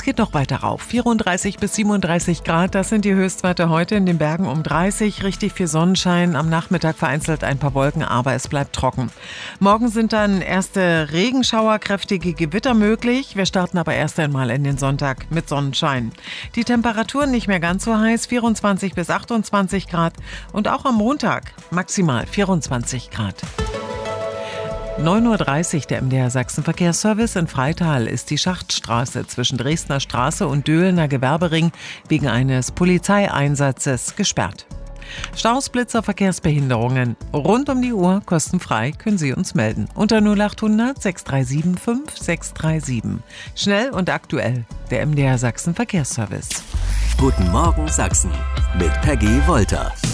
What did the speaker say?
es geht noch weiter rauf. 34 bis 37 Grad, das sind die Höchstwerte heute. In den Bergen um 30, richtig viel Sonnenschein. Am Nachmittag vereinzelt ein paar Wolken, aber es bleibt trocken. Morgen sind dann erste Regenschauer, kräftige Gewitter möglich. Wir starten aber erst einmal in den Sonntag mit Sonnenschein. Die Temperaturen nicht mehr ganz so heiß, 24 bis 28 Grad. Und auch am Montag maximal 24 Grad. 9:30 Uhr, der MDR Sachsen-Verkehrsservice. In Freital ist die Schachtstraße zwischen Dresdner Straße und Döhlener Gewerbering wegen eines Polizeieinsatzes gesperrt. Staus, Blitzer, Verkehrsbehinderungen. Rund um die Uhr, kostenfrei, können Sie uns melden. Unter 0800 637 5637. Schnell und aktuell, der MDR Sachsen-Verkehrsservice. Guten Morgen Sachsen mit Peggy Wolter.